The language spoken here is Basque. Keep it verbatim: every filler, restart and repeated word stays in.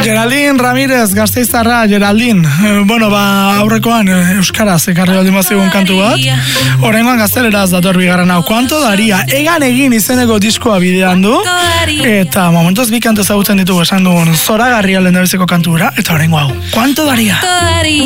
Geraldine Ramirez, Gasteiztarra, Geraldine. Eh, bueno, ba, aurrekoan eh, euskaraz ekarri baldin bazigun kantu bat. Oraingoan gazteleraz dator bigarren hau. Kuanto daria? Egan egin izeneko diskoa bidean du. Eta momentuz bi kantu ezagutzen ditugu esan dugun zoragarria lehendabiziko kantura. Eta oraingo hau. Kuanto daria?